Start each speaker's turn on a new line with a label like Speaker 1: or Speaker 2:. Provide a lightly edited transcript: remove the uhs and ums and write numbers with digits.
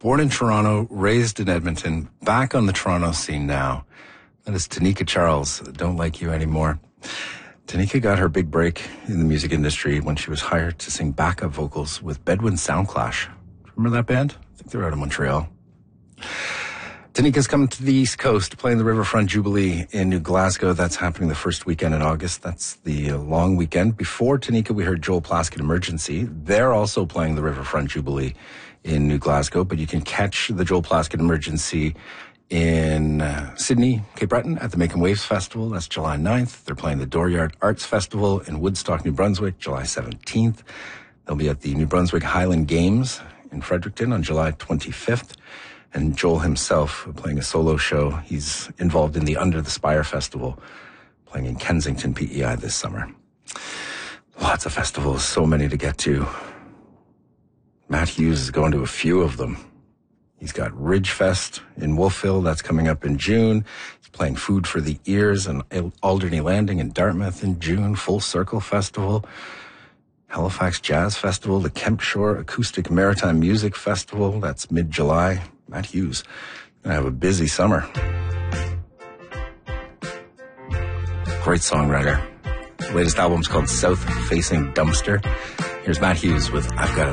Speaker 1: Born in Toronto, raised in Edmonton, back on the Toronto scene now. That is Tanika Charles, Don't Like You Anymore. Tanika got her big break in the music industry when she was hired to sing backup vocals with Bedouin Soundclash. Remember that band? I think they're out of Montreal. Tanika's coming to the East Coast, playing the Riverfront Jubilee in New Glasgow. That's happening the first weekend in August. That's the long weekend. Before Tanika, we heard Joel Plaskett, Emergency. They're also playing the Riverfront Jubilee in New Glasgow, but you can catch the Joel Plaskett Emergency in Sydney, Cape Breton at the Making Waves Festival. That's July 9th. They're playing the Dooryard Arts Festival in Woodstock, New Brunswick, July 17th. They'll be at the New Brunswick Highland Games in Fredericton on July 25th. And Joel himself playing a solo show. He's involved in the Under the Spire Festival, playing in Kensington, PEI this summer. Lots of festivals, so many to get to. Matt Hughes is going to a few of them. He's got Ridgefest in Wolfville. That's coming up in June. He's playing Food for the Ears and Alderney Landing in Dartmouth in June. Full Circle Festival. Halifax Jazz Festival. The Kempshore Acoustic Maritime Music Festival. That's mid-July. Matt Hughes. Gonna have a busy summer. Great songwriter. Latest album's called South Facing Dumpster. Here's Matt Hughes with I've Got It